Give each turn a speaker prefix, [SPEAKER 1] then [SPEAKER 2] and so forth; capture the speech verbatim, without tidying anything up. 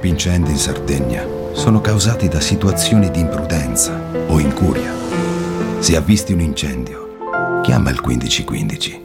[SPEAKER 1] troppi incendi in Sardegna sono causati da situazioni di imprudenza o incuria. Se avvisti un incendio, chiama il quindici quindici.